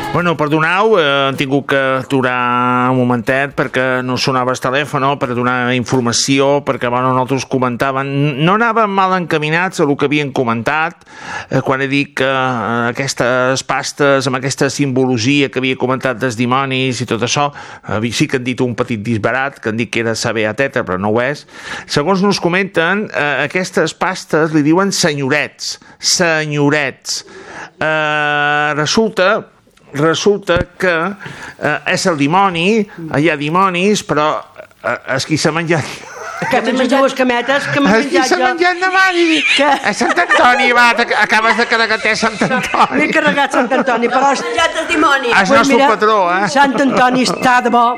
Bueno, perdoneu, hem tingut que aturar un momentet perquè no sonava el telèfon per donar informació, perquè bueno, nosaltres comentaven, no anàvem mal encaminats a el que havien comentat quan he dit que aquestes pastes amb aquesta simbologia que havia comentat dels dimonis i tot això, sí que han dit un petit disbarat, que han dit que era saber a teta, però no ho és. Segons nos comenten, aquestes pastes li diuen senyorets. Resulta que és el dimoni, hi ha dimonis, però és qui s'ha menjat... Aquestes dues cametes que m'ha menjat jo... Qui s'ha menjat na mare? A Sant Antoni, va, acabes de carregar-te Sant Antoni. M'he carregat Sant Antoni, però... Has menjat el dimoni. És nostre patró, Sant Antoni està de bo.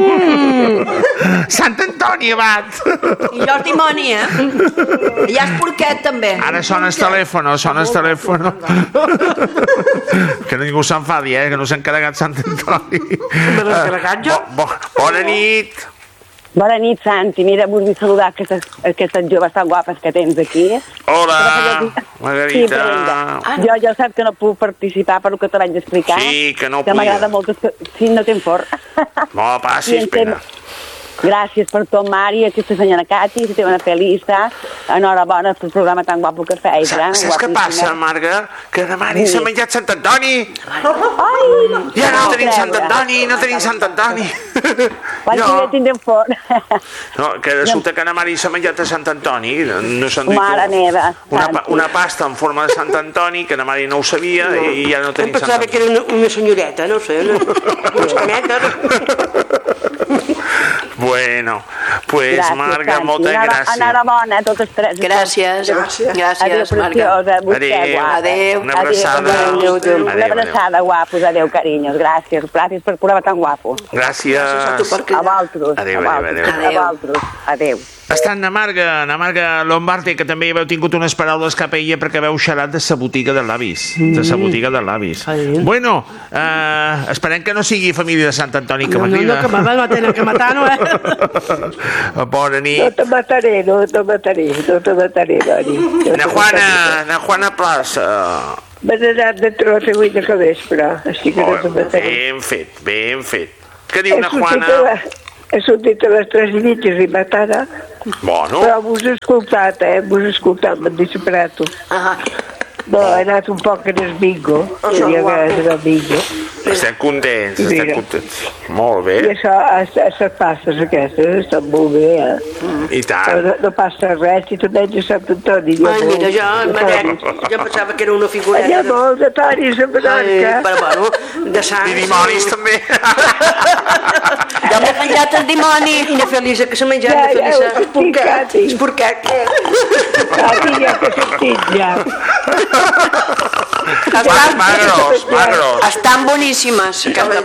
Sant Antoni, abat. I jo el dimoni, I ja és porquet, també. Ara sona el telèfon, Que ningú s'enfadi, que no s'han carregat Sant Antoni. Me l'he carregat jo? Bona nit. Bona nit, Santi. Mira, vull saludar aquestes joves tan guapes que tens aquí. Hola, Margarita. Sí, jo sap que no puc participar per el que te vaig explicar. Sí, que no que m'agrada molt. Sí, no tens fort. No, passi, espera. Gràcies per tot, Mari, aquesta senyora Cati, la teva Felisa. Enhorabona pel programa tan guapo que feis. Saps què passa, Marga? Que la Mari s'ha menjat Sant Antoni. Ja no tenim Sant Antoni, Vaig que ja tindrem fort. No, que resulta que la Mari s'ha menjat a Sant Antoni. No s'han dit Mare meva. Una pasta en forma de Sant Antoni, que la Mari no ho sabia i ja no tenim Sant Antoni. Em pensava que era una senyoreta, no sé, unes cametes. Bueno, pues gràcies, Marga, Santi. moltes gràcies. Enhorabona a totes tres. Gràcies, Marga. Adéu. Una abraçada. Una abraçada, guapos. Adéu, carinyos. Gràcies per el programa tan guapo. Gràcies. A vosaltres. Adéu. Adéu. Està na Marga Lombardi, que també haveu tingut unes paraules cap a ella perquè haveu xerrat de sa botiga de l'avis. Bueno, esperem que no sigui família de Sant Antoni que m'agrida. No, que me va tenir que matar, no, Bona nit. No te mataré, Doni. Na Juana Plaça. Me n'he anat de tros avui de vespre, així que no te mataré. Ben fet. Què diu na Juana? He sortit a les 3:30 i matada. Bueno. Però vos he escoltat, m'han disparat. No, he anat un poc en el bingo. Havia ganes de bingo. Estem contents. Molt bé. I això, les passes aquestes, estan molt bé, I tant. No passa res, si tu menges Sant Antoni. Ai, mira, jo pensava que era una figureta. Hi ha molts de tonis a Menorca. Però bueno, de sants. I dimonis també. Jo m'he menjat el dimoni. I na Felisa, que s'ha menjat na Felisa. És porquet. Cati, ja que he sentit, ja. Estan boníssimes.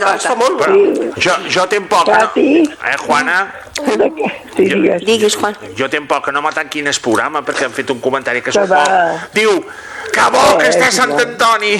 Jo tenc poc. Juana? Digues, Juan. Jo tenc poc que no m'atanquin el programa perquè han fet un comentari que és bo. Diu, que bo que està Sant Antoni.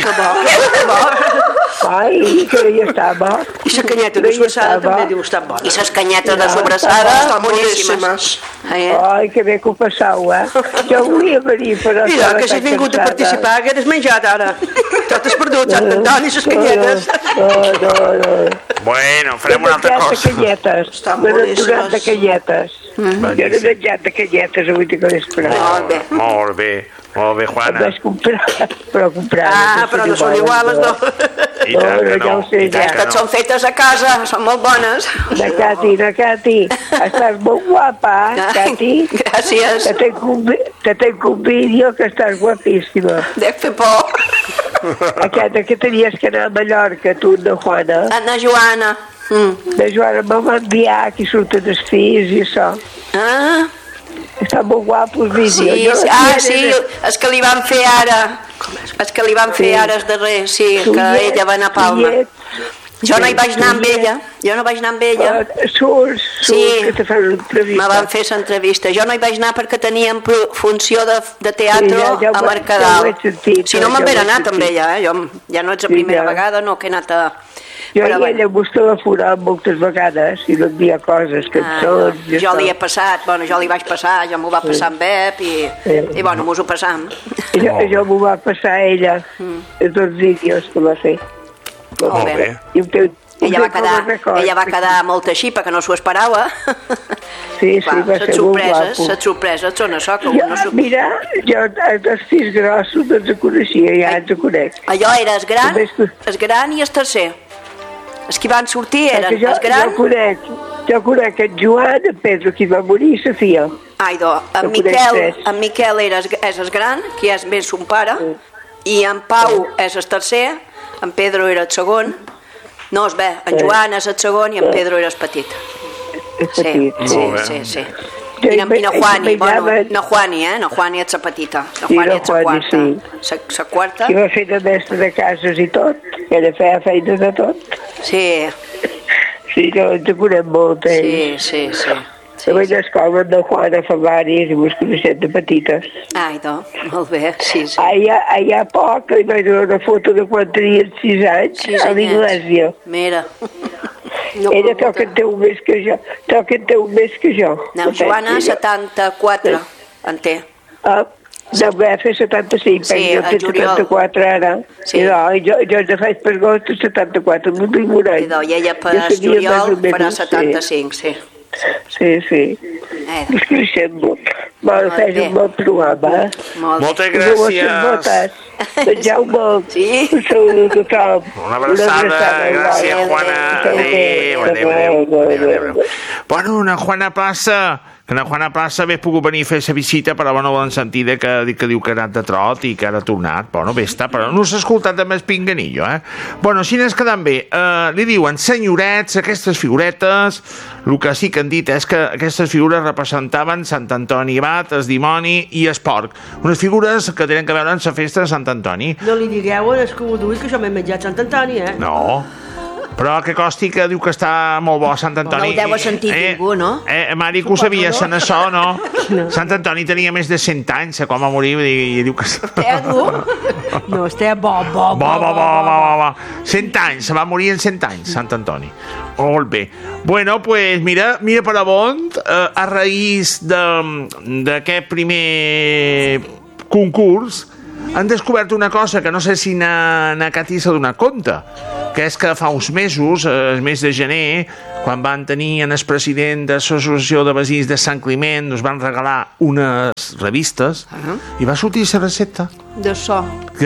Ai, que ja està bo. I la canyeta de sobrassada també diu estan bona. I les canyetes de sobrassada estan boníssimes. Ai, que bé que ho passau, Jo volia venir, però... Mira, que si has vingut a participar, que eres menjat ara. Tot és perdut, Sant Antoni, les canyetes. No. Bueno, farem una altra cosa. Estan boníssimes. De canyetes. Jo n'he menjat de canyetes avui de vespre. Molt bé, Juana. Vaig comprar, però però no són iguals, no. I tant que no. Aquestes són fetes a casa, són molt bones. De Cati, estàs molt guapa, Cati. Gràcies. Te tenc un vídeo que estàs guapíssima. Dec fer por. Aquesta que tenies que anar a Mallorca, tu, de Juana. Anna Joana. De Joana me va enviar, aquí surten els fills i això. Està molt guapo el vídeo. Sí, és que li van fer ara. És que li van fer ara el darrer, sí, que ella va anar a Palma. Jo no hi vaig anar amb ella. Surts, que te fan l'entrevista. Me van fer l'entrevista. Jo no hi vaig anar perquè teníem funció de teatre a Mercadal. Si no me'n ve anat amb ella, Jo ja no ets la primera vegada, no, que he anat a... Jo i ella m'ho telefonava moltes vegades i no envia coses, cançons... Jo li he passat, jo li vaig passar, jo m'ho va passar amb Bep i bueno, mos ho passam. Jo m'ho va passar ella, els dos vídeos que va fer. Molt bé. Ella va quedar molt així perquè no s'ho esperava. Sí, va ser molt guapo. Les sorpreses són això. Mira, jo els fills grossos no els coneixia, ja els conec. Allò era el gran i el tercer. Els que van sortir eren els grans. Jo conec en Joan, en Pedro, qui va morir, i la filla. En Miquel és el gran, que és més son pare, i en Pau és el tercer, en Pedro era el segon. No, és bé, en Joan és el segon i en Pedro era el petit. Sí. I na Juani, no Juani és la petita, no Juani és la quarta. I va fer de mestre de cases i tot, era feia feina de tot. Sí. Sí, no, ens conec molt, Sí. Jo vaig a l'escola amb la Juana Favaris i vos coneixem de petites. Molt bé, sí. Allà poc li vaig donar una foto de quan tenia 6 anys a l'Iglèsia. Mira. Ella toca en té un mes que jo. No, Joana, 74, en té. No, va fer 75, jo té 74 ara. Jo ja faig per agost 74, no tinc un any. I ella per juliol farà 75, sí. Sí. Ens coneixem molt. Fes un bon programa. Moltes gràcies. Jaume, un saludo a tothom. Una abraçada, gràcies, Juana. Adéu. Bueno, una Juana Plaça, que la Juana Plaça hagués pogut venir a fer la visita, però bueno, en sentit que diu que ha anat de trot i que ara ha tornat. Bueno, bé està, però no s'ha escoltat de més pinganillo, Bueno, si n'és quedant bé. Li diuen senyorets, aquestes figuretes. El que sí que han dit és que aquestes figures representaven Sant Antoni Abat, el dimoni i el porc. Unes figures que tenen que veure amb la festa de Sant Antoni. No li digueu a l'escomodui que jo m'he menjat Sant Antoni, No. Però que costi que diu que està molt bo Sant Antoni. No ho deu ha sentit ningú, no? Mari, que ho sabia, en això, no? Sant Antoni tenia més de 100 anys, quan va morir, i diu que... No, està bo. 100 anys, se va morir en 100 anys, Sant Antoni. Molt bé. Bueno, pues mira per on, a raïs d'aquest primer concurs, han descobert una cosa que no sé si na Cati s'ha donat compte, que és que fa uns mesos, el mes de gener, quan van tenir el president de l'Associació de Veïns de Sant Climent, ens van regalar unes revistes i va sortir la recepta. D'això.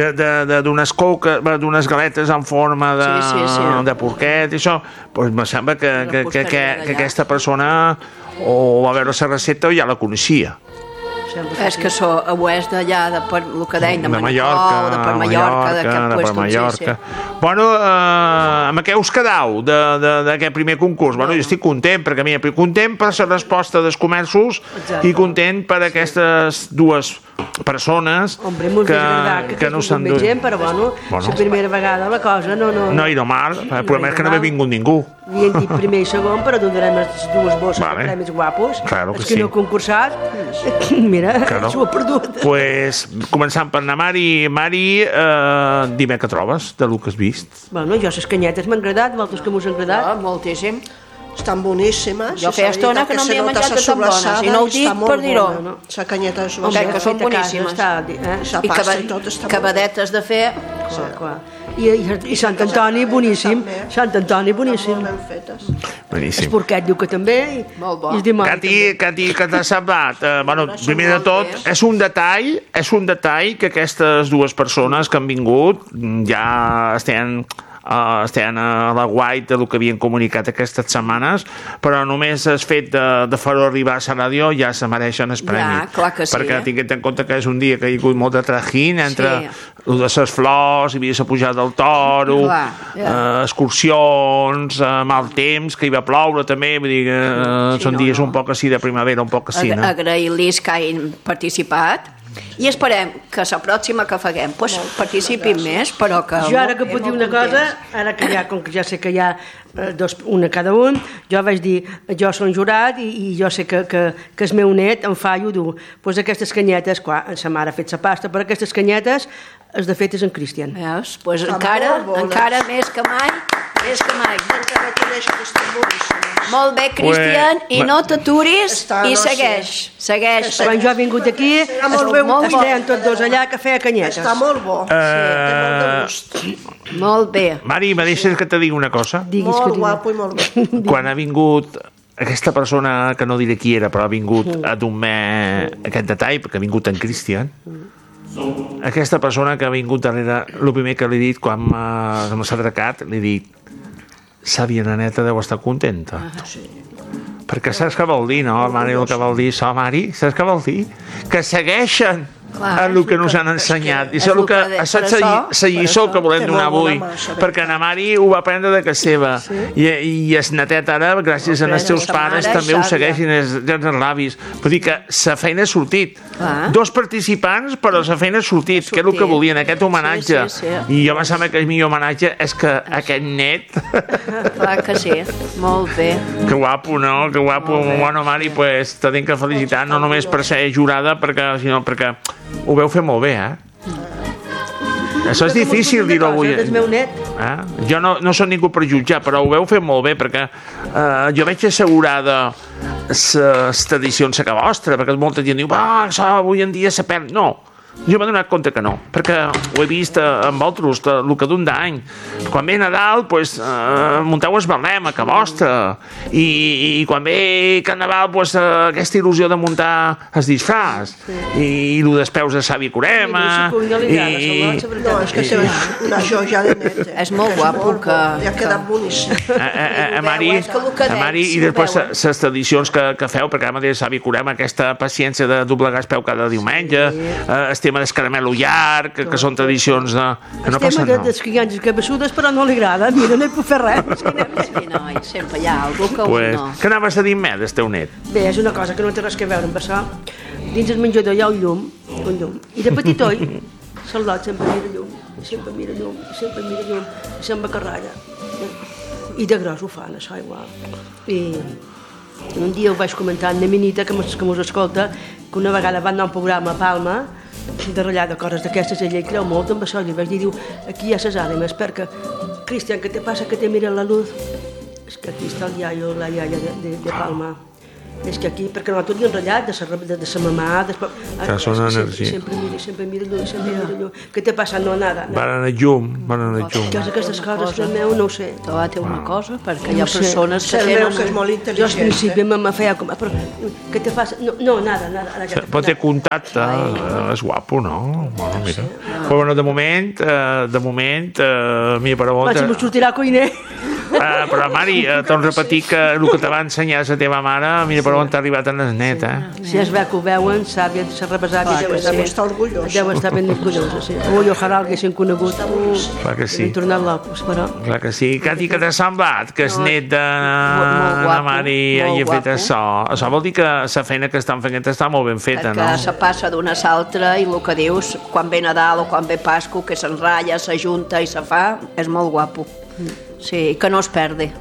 D'unes galetes en forma de porquet i això. Pues me sembla que aquesta persona o va veure la recepta o ja la coneixia. És que ho és d'allà, el que deien, de Manacor, de per Mallorca, de cap puesto. Bueno, amb què us quedau d'aquest primer concurs? Bueno, jo estic content, perquè mira, content per la resposta dels comerços i content per aquestes dues persones que no s'han dut. Però bueno, la primera vegada la cosa no... No hi ha mal, el problema és que no ha vingut ningú. Havien dit primer i segon, però donarem les dues bosses de premis guapos. Claro que sí. Els que no han concursat, mira, s'ho ha perdut. Pues, començant per la Mari, dime què trobes de lo que has vist. Bueno, jo les canyetes m'han agradat, moltes que m'us han agradat. Moltíssim. Estan boníssimes. Jo feia estona que no m'hi he menjat de tan bones, i no ho dic per dir-ho. La canyeta és que són boníssimes. I cabadetes de fer... I Sant Antoni, boníssim. Sant Antoni, boníssim. Boníssim. El porquet diu que també. Molt bo. Cati, què t'ha semblat? Bueno, primer de tot, és un detall que aquestes dues persones que han vingut ja estan a la guai del que havien comunicat aquestes setmanes, però només el fet de fer-ho arribar a la ràdio ja se mereixen el premi. Clar que sí, perquè tinguem en compte que és un dia que hi ha hagut molt de trajín entre de les flors, hi havia la pujada del toro, excursions, mal temps, que hi va ploure també, vull dir que són dies un poc així de primavera, un poc així, no? Agrair-los que hagin participat i esperem que la pròxima que faguem participin més, però que... Jo ara que puc dir una cosa, ara que com que ja sé que hi ha una cada un, jo vaig dir, jo soc jurat i jo sé que el meu net em fa i ho dur. Doncs aquestes canyetes, clar, sa mare ha fet la pasta, però aquestes canyetes, de fet és en Cristian. Veus? Doncs encara més que mai Més que mai. Encara coneixo que estan boníssimes. Molt bé, Cristian, i no t'aturis i segueix. Quan jo he vingut aquí, estem tots dos allà que feia canyetes. Està molt bo. Té molt de gust. Molt bé. Mari, me deixes que te digui una cosa? Molt guapo i molt bé. Quan ha vingut aquesta persona, que no diré qui era, però ha vingut a donar aquest detall, perquè ha vingut en Cristian, aquesta persona que ha vingut darrere, el primer que li he dit quan s'ha atracat, li he dit: sàvia neneta, deu estar contenta. Perquè saps què vol dir, no, Mari, el que vol dir això, Mari? Saps què vol dir? Que segueixen el que nos han ensenyat. I és el que la lliçó que volem donar avui. Perquè na Mari ho va aprendre de casa seva. I es netet ara, gràcies als seus pares, també ho segueixin els avis. Vull dir que la feina ha sortit. 2 participants, però la feina ha sortit, que és el que volien, aquest homenatge. I jo em sembla que el millor homenatge és que aquest net... Clar que sí, molt bé. Que guapo, no? Que guapo. Bueno, Mari, pues te tinc que felicitar, no només per ser jurada, sinó perquè ho veu fer molt bé, Això és difícil dir-ho avui. És meu net. Jo no soc ningú per jutjar, però ho veu fer molt bé, perquè jo veig assegurada les tradicions que vostra, perquè molta gent diu, això avui en dia se perd. No, jo m'he donat compte que no, perquè ho he vist amb altres, el que d'un d'any. Quan ve Nadal, munteu el Betlem a casa vostra, i quan ve Carnaval, aquesta il·lusió de muntar el disfraç, i el despeus de Savi Curema... No, és que això ja de net. És molt guapo que... Ja ha quedat boníssim. Mari, i després les tradicions que feu, perquè ara mateix Savi Curema, aquesta paciència de doblegar el peu cada diumenge, el tema del caramelo llarg, que són tradicions que no passen, no. El tema dels crianges cabassudes, però no li agrada. Mira, no hi puc fer res. Sí, no, sempre hi ha algú que no. Què anaves a dir més del teu net? Bé, és una cosa que no té res a veure amb això. Dins el menjador hi ha un llum. I de petitoi, Salot sempre mira llum, sempre mira llum, i se'n va carralla. I de gros ho fan, això igual. I un dia ho vaig comentar amb la Minita, que mos escolta, que una vegada van anar a un programa a Palma, de ratllar de coses d'aquestes, ella hi creu molt amb això, i li vaig dir, aquí hi ha ses ànimes, perquè, Cristian, què te passa que te mira la luz? És que aquí està el iaio, la iaia de Palma. És que aquí, perquè nosaltres li hem ratllat de sa mamà, que són energia. Sempre mira llum. Què te passa? No, nada. Van anar llum. Que aquestes coses que meu no ho sé. Té una cosa, perquè hi ha persones que tenen... que és molt intel·ligent. Jo al principi me feia com... Però què te passa? No, nada. Però té contacte, és guapo, no? Bueno, mira. Però bueno, de moment, mira, per a si m'ho sortirà cuiner. Però Mari, torno a repetir que el que te va ensenyar la teva mare, mira per on t'ha arribat en el net, Si es veu que ho veuen, sàvia, s'ha represat, deu estar orgullosa. Deu estar ben orgullosa, sí. Ui, ojalà l'haguessin conegut. Clar que sí. Hem tornat locos, però... Clar que sí. Cati, què t'ha semblat? Que el net de la Mari hagi fet això. Això vol dir que la feina que estan fent està molt ben feta, no? Que se passa d'una a l'altra i el que dius, quan ve Nadal o quan ve Pasqua, que s'enratlla, s'ajunta i se fa, és molt guapo. Sí, que no es perdi,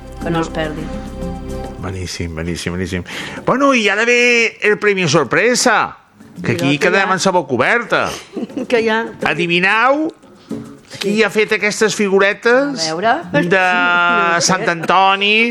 Boníssim. Bueno, i ara ve el premi sorpresa, que aquí quedem amb la boca oberta. Que ja... Adivineu qui ha fet aquestes figuretes de Sant Antoni,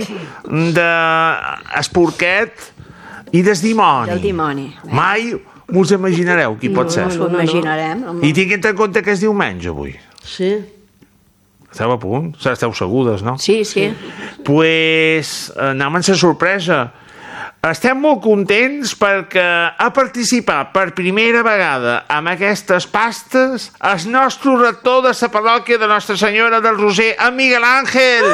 d'Esporquet i del dimoni. Del dimoni. Mai us imaginareu qui pot ser. No, no imaginarem. I tinguin en compte que és diumenge avui. Sí. Esteu a punt? Esteu segudes, no? Sí. Pues anem amb la sorpresa. Estem molt contents perquè ha participat per primera vegada amb aquestes pastes el nostre rector de la parròquia de Nostra Senyora del Roser, en Miguel Ángel.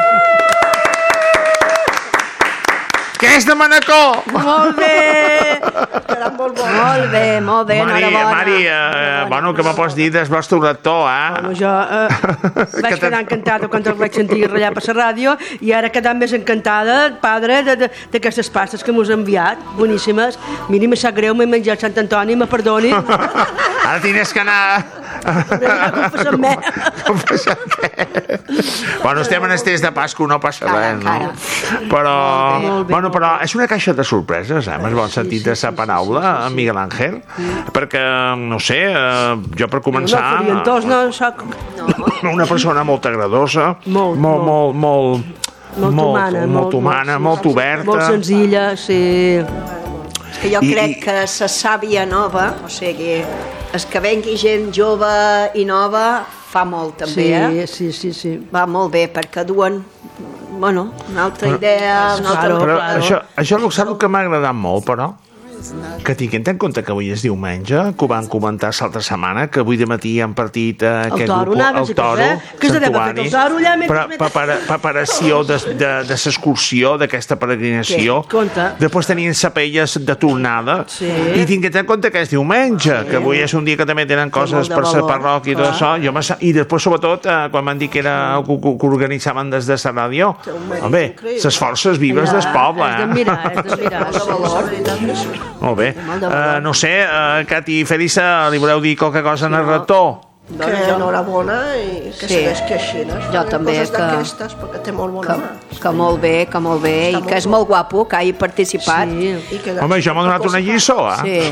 Que és de Manacor. Molt bé. Molt bé. Mari, bueno, què me pots dir del vostre rector, Bueno, jo vaig quedar encantada quan el vaig sentir ratllar per la ràdio i ara he quedat més encantada, padre, d'aquestes pastes que m'us ha enviat, boníssimes. Miri, me sap greu, m'he menjat Sant Antoni, me perdoni. Ara tens que anar Bueno, estem en estès de Pasco, no passa res, no? Però és una caixa de sorpreses, en el bon sentit de sa paraula, Miguel Ángel, perquè, no sé, jo per començar... Una persona molt agradosa, molt humana, molt oberta. Molt senzilla, sí. És que jo crec que la sàvia nova, o sigui, és que vengui gent jove i nova, fa molt també, eh? Sí. Va molt bé, perquè duen, bueno, una altra idea... Però això el que m'ha agradat molt, però, que tinguem en compte que avui és diumenge, que ho van comentar l'altra setmana, que avui de matí han partit aquest grup, el Toro, Santuari, preparació de l'excursió, d'aquesta peregrinació, després tenien sapelles de tornada, i tinguem en compte que és diumenge, que avui és un dia que també tenen coses per la parròquia i tot això, i després, sobretot, quan van dir que era que organitzaven des de la ràdio, home, les forces vives del poble, És de mirar. Molt bé. No sé, Cati i Felisa, li voleu dir qualque cosa al rector? Que enhorabona i que segueixi així. Jo també, perquè té molt bona mà. Que molt bé, i que és molt guapo, que hagi participat. Home, jo m'ha donat una lliçó, Sí.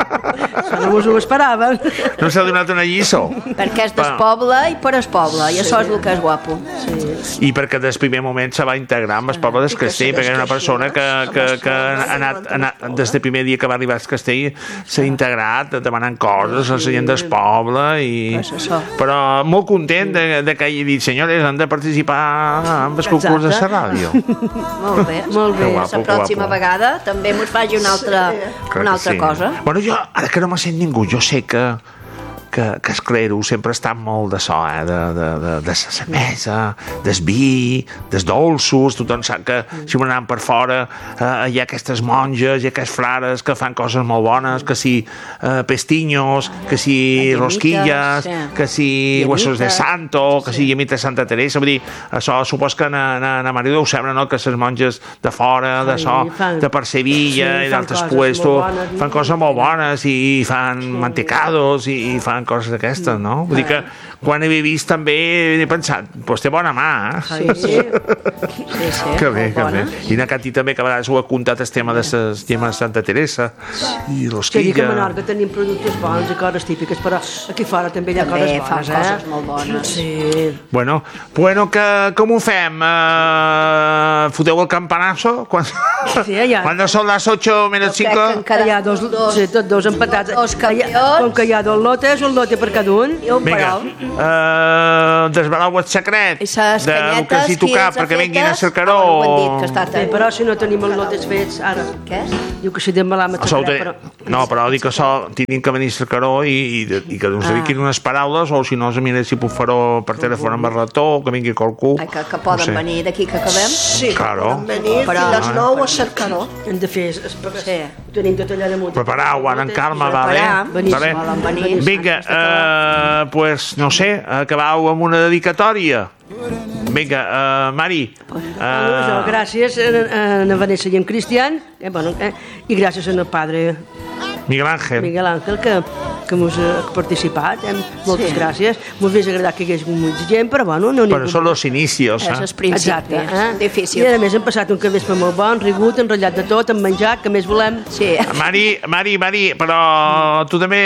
No us ho esperàvem. No s'ha donat una lliçó. Perquè és del poble i per el poble, i això és el que és guapo. I perquè des del primer moment se va integrar amb el poble del Castell, perquè era una persona que ha anat des del primer dia que va arribar al Castell, s'ha integrat demanant coses a la gent del poble, però molt content de que hagi dit, senyores, han de participar en el concurs de la ràdio. Molt bé. La pròxima vegada també mos faci una altra cosa. Bueno, jo, ara que no me sent ningú, jo sé que el clero sempre està molt de so, de la cervesa, del vi, dels dolços, tothom sap que si anant per fora hi ha aquestes monges i aquests frares que fan coses molt bones, que si pestiños, que si rosquillas, que si huesos de santo, que si llamites de Santa Teresa, vull dir, això supos que a Maria ho sembla, no?, que les monges de fora, de so, de per Sevilla i d'altres puestos, fan coses molt bones i fan mantecados i fan coses d'aquestes, no? Vull dir que quan he vist també he pensat, doncs té bona mà, Sí. Que bé. I na Cati també, que a vegades ho ha contat el tema de les gemmes de Santa Teresa i rosquilla. Sí, que a Menorca tenim productes bons i coses típiques, però aquí fora també hi ha coses bones, fan coses molt bones. Sí. Bueno, com ho fem? Foteu el campanazo? Quan són les 8 menos 5? Hi ha dos empatats. Com que hi ha dos lotes, un lote per cada un. Vinga, desvelau el secret del que s'hi tocar perquè vinguin a cercar-ho. Però si no tenim els lotes fets ara. Què? Diu que si desvelam el secret, però... No, però dic que això tenen que venir a cercar-ho i que us dediquin unes paraules, o si no, mira si puc fer-ho per telèfon amb el rector, que vingui qualcú. Que poden venir d'aquí que acabem? Sí, que poden venir fins a les 9 a cercar-ho. Hem de fer... Tenim tot allà damunt. Preparau, ara en calma, va bé? Vinga, pues no sé, acabau amb una dedicatòria. Vinga, Mari. Gràcies a Vanessa i en Cristian, i gràcies al padre Miguel Ángel, que mos ha participat. Moltes gràcies. M'ho hauria agradat que hi hagués molta gent, però bueno... Però són els inicios, És els principis, difícil. I a més hem passat un cabespre molt bon, rigut, enrotllat de tot, hem menjat, que més volem. Sí. Mari, però tu també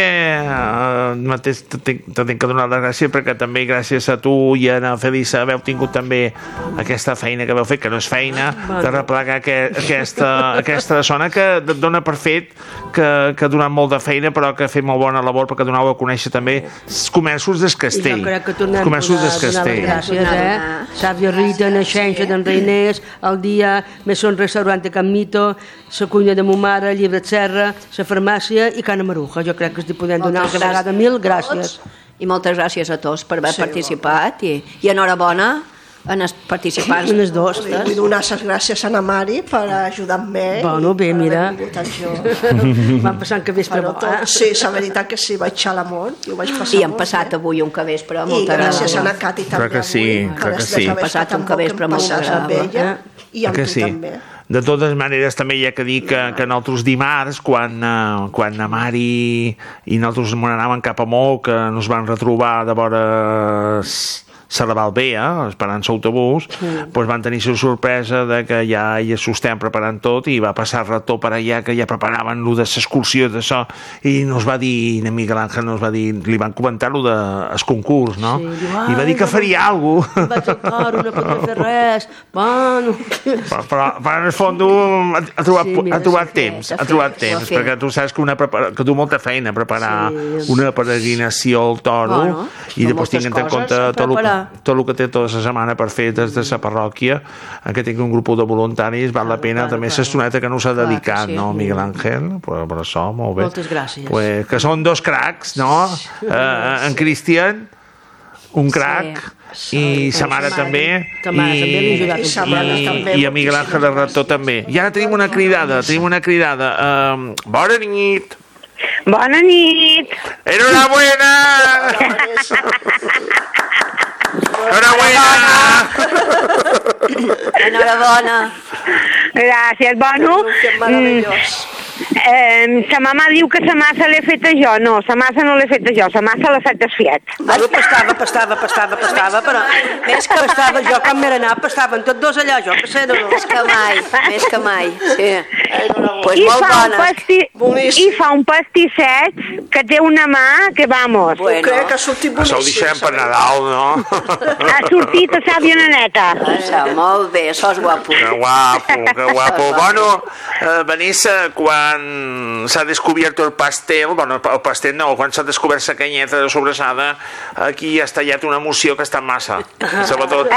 t'he de donar les gràcies, perquè també gràcies a tu i a la Felisa haveu tingut també aquesta feina que vau fer, que no és feina, de replegar aquesta zona que dona per fet que ha donat molt de feina, però que ha fet molt bona labor perquè donau a conèixer també els comerços del Castell. I jo crec que tornem a donar les gràcies, Sàvia Rita, Naixença d'en Reiners, el dia més son restaurant de Can Mito, la cuina de mo mare, Llibre de Serra, la farmàcia i Cana Maruja. Jo crec que els podem donar una vegada 1000 gràcies. I moltes gràcies a tots per haver participat i enhorabona en els participants. En els dos. Vull donar les gràcies a na Mari per ajudar-me. Bueno, bé, mira. Vam passar un cabespre bo. Sí, la veritat que sí, vaig xalar molt. I hem passat avui un cabespre molt agradable. I gràcies a na Cati també. Crec que sí. Hem passat un cabespre molt agradable. I amb tu també. De totes maneres, també hi ha que dir que nosaltres dimarts, quan la Mari i nosaltres anàvem cap a Mó, que ens van retrobar de vora Serraval Bea, esperant l'autobús, doncs van tenir la sorpresa de que ja s'ho estem preparant tot i va passar rector per allà que ja preparaven lo de l'excursió d'això i nos va dir, Miguel Ángel nos va dir, li van comentar lo del concurs, no? Sí, i va dir que faria alguna cosa. Vaig al cor, no podré fer res. Bueno... Però en el fons ha trobat temps, perquè tu saps que du molta feina preparar una peregrinació al Toro i després tinguent en compte tot el que té tota la setmana per fer des de la parròquia, que tinc un grup de voluntaris, val la pena també l'estoneta que no s'ha dedicat, no, Miguel Ángel? Per això, molt bé. Moltes gràcies. Que són dos cracs, no? En Cristian, un crac, i sa mare també, i a Miguel Ángel el rector també. I ara tenim una cridada. Bona nit! Bona nit! Enhorabuena! Enhorabona. Gràcies. Bueno, sa mama diu que sa massa l'he feta jo. No, sa massa no l'he feta jo, sa massa l'ha fet el Fiat. Pastava, però més que pastava jo, quan m'era anat, pastaven tots dos allà, jo, que sé, no. Més que mai, sí. Pues molt bones. I fa un pastisset que té una mà que, vamos. Bueno. Crec que ha sortit boníssim. Això ho deixem per Nadal, no? Ha sortit a Sàvia Naneta. Molt bé, això és guapo. Que guapo. Bueno, Vanessa, quan s'ha descobert el pastel, quan s'ha descobert la canyeta de sobrassada, aquí ha estallat una emoció que està massa, sobretot.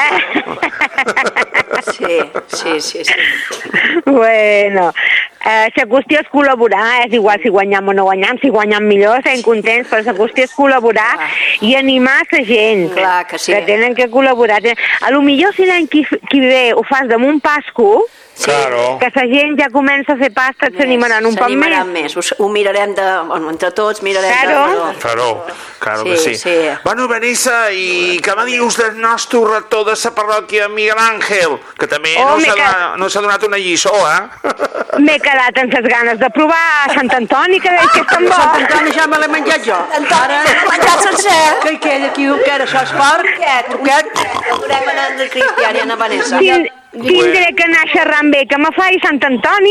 Sí. Bueno, la qüestió és col·laborar, és igual si guanyam o no guanyam, si guanyam millor, estem contents, però la qüestió és col·laborar i animar la gent, clar que sí, que tenen que col·laborar. A lo millor si l'any que ve ho fas damunt Pasco, Claro. Que la gent ja comença a fer pasta, s'animaran un poc més. Ho mirarem entre tots, mirarem Claro que sí. Bueno, Vanessa, i què me dius del nostre rector de la parròquia, Miguel Ángel? Que també no s'ha donat una lliçó, M'he quedat amb les ganes de provar Sant Antoni, que veig que és tan bo. Sant Antoni ja me l'he menjat jo. Ara l'he menjat sencer. Que aquell aquí, que era això, és porc? Truquet. Haurem anat de Cristian i Anna Vanessa. Tindré que anar xerrant bé, que me faci Sant Antoni.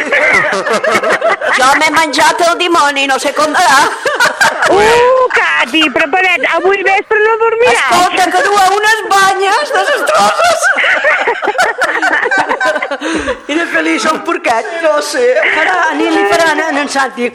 Jo m'he menjat el dimoni, no sé com serà. Cati, prepara't. Avui vespre no dormiràs. Escolta, que du unes banyes desastroses. I de feliç un porquet. No sé. Ni li faran en Santi.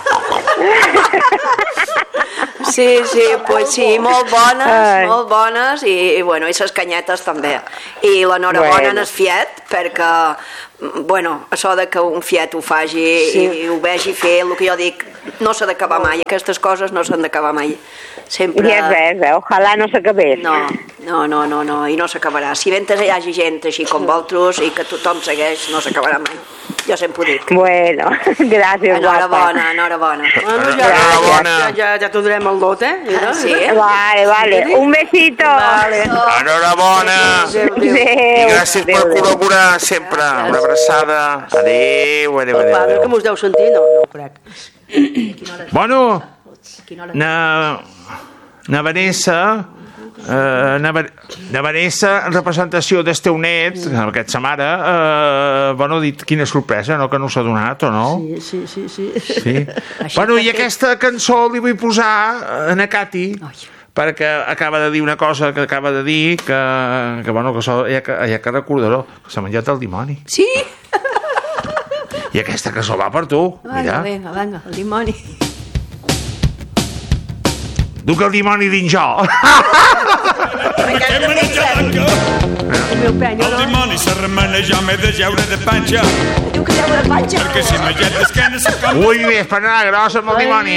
Sí, pues sí, molt bones i bueno, i les canyetes també. I l'enhorabona en el Fiat, perquè això de que un Fiat ho faci i ho vegi fer, el que jo dic, no s'ha d'acabar mai, aquestes coses no s'han d'acabar mai. Sempre... I és res, ojalà no s'acabés. No, i no s'acabarà. Si mentre hi hagi gent així com vosaltres i que tothom segueix, no s'acabarà mai. Jo sempre ho dic. Bueno, gràcies, guapa. Enhorabona. Ja t'ho durem el lot, Sí. Vale. Un besito. Enhorabona. I gràcies per col·laborar sempre. Una abraçada. Adéu. Que m'ho deu sentir? No ho crec. Bueno, na Vanessa, en representació del teu net, aquesta mare, ha dit quina sorpresa, no? Que no s'ha donat, o no? Sí. Bueno, i aquesta cançó li vull posar a Cati, perquè acaba de dir una cosa que acaba de dir, que ja que recordaró, que s'ha menjat el dimoni. Sí? I aquesta cançó va per tu, mira. Vinga, el dimoni. Duc el dimoni dins jo. El dimoni se remena, jo m'he de jeure de panxa. Diu que jeure de panxa. Perquè si m'he jet d'esquena se com... Ui, més per anar grossa amb el dimoni,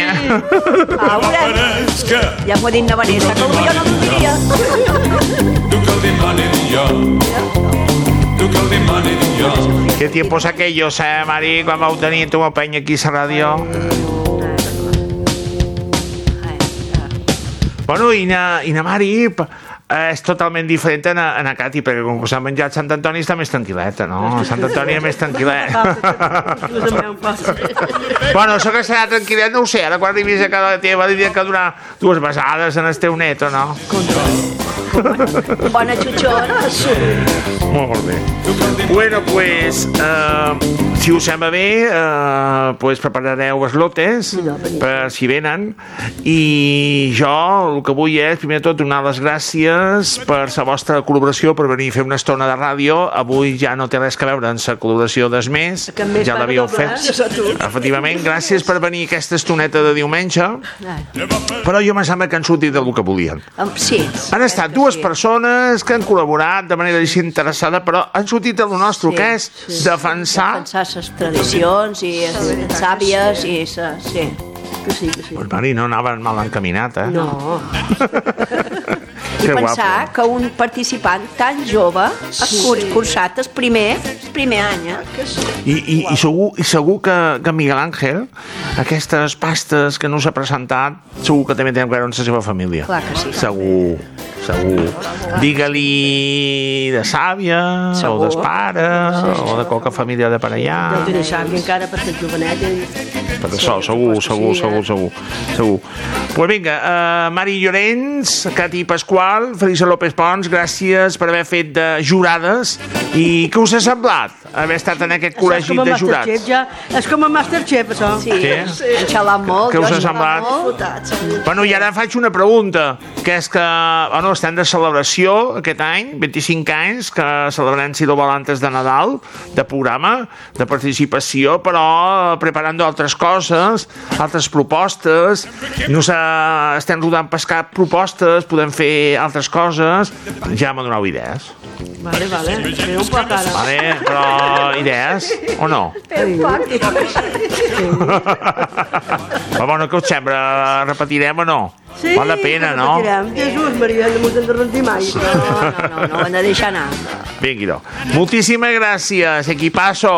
Ja m'ho ha dit na Vanessa, que jo no m'ho diria. Duc el dimoni dins jo. Duc el dimoni dins jo. Qué tiempos aquellos, Mari, quan vau tenir tu penya aquí a la ràdio. Bueno, i na Mari, és totalment diferent a Cati, perquè com que s'ha menjat Sant Antoni està més tranquil·leta, no? Sant Antoni és més tranquil·let. Bueno, això que serà tranquil·let no ho sé, ara quan arribis a casa teva diria que donar 2 besades en el teu net, o no? Bona xuxona. Molt bé. Bueno, pues, si us sembla bé, pues preparareu els lotes per si venen, i jo el que vull és, primer de tot, donar les gràcies per la vostra col·laboració, per venir a fer una estona de ràdio. Avui ja no té res que veure amb la col·laboració des més, ja l'havíeu fet. Efectivament, gràcies per venir a aquesta estoneta de diumenge, però jo me sembla que han sortit del que volien. Sí. Han estat 2 persones que han col·laborat de manera així interessada, però han sortit del nostre, que és defensar les tradicions i les sàvies i sí. Sí. Pues Mari, no anaven mal encaminat, eh? No. I pensar que un participant tan jove ha cursat el primer any, I segur que Miguel Ángel, aquestes pastes que no s'ha presentat, segur que també tenen que veure amb la seva família. Clar que sí. Segur. Digue-li de sàvia, o dels pares, o de qualque família de per allà. Deu tenir sàvia encara per ser jovenet. Per això, segur. Pues vinga, Mari Llorenç, Cati Pasqual, Felisa López Pons, gràcies per haver fet de jurades. I què us ha semblat haver estat en aquest col·legi de jurats? És com a Masterchef, això. Sí. Han xalat molt. Què us ha semblat? Bueno, i ara faig una pregunta, que és que, bueno, estem de celebració aquest any, 25 anys, que celebrem si lo vol antes de Nadal, de programa, de participació, però preparant altres coses, altres propostes. No estem rodant pescar propostes, podem fer altres coses. Ja m'ha donat idees. Vale. Un poc ara. Vale, però idees, o no? Però bueno, què us sembla? Repetirem o no? Sí, val la pena, no? Jesús, Maria, no m'ho hem de rendir mai. No, ho hem de deixar anar. Vingui, moltíssimes gràcies, equipazo.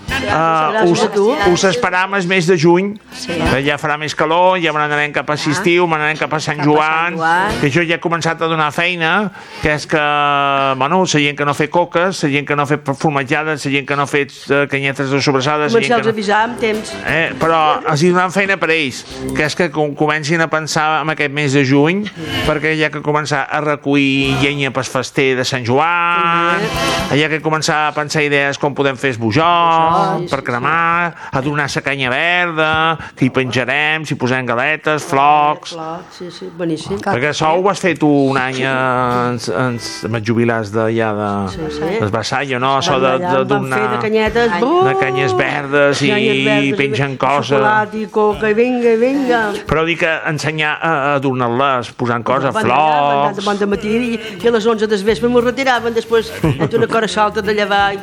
Us esperam el mes de juny, que ja farà més calor, ja me n'anarem cap a Estiu, me n'anarem cap a Sant Joan, que jo ja he començat a donar feina, que és que, bueno, la gent que no ha fet coques, la gent que no ha fet formatjades, la gent que no ha fet canyetes de sobrassades... Començar a avisar amb temps. Però els hi donem feina per ells, que és que comencin a pensar en aquest mes de juny, perquè hi ha que començar a recollir llenya pel fester de Sant Joan, hi ha que començar a pensar idees com podem fer esbujot, per cremar, a donar sa canya verda, que hi penjarem, si posem galetes, flocs... Sí, boníssim. Perquè això ho has fet un any amb els jubilats d'allà de Vassallo, no? Això de donar... de canyetes, de canyes verdes i pengen coses. Xocolat i coca, i vinga. Però dic que ensenyar a adornar-les, posant coses, flocs... Bon de matí i a les 11 del vespre m'ho retiraven, després entre una cosa salta de llevar...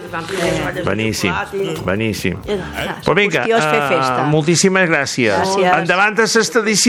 Beníssim. Però vinga, fer festa. moltíssimes gràcies. Endavant a aquesta edició.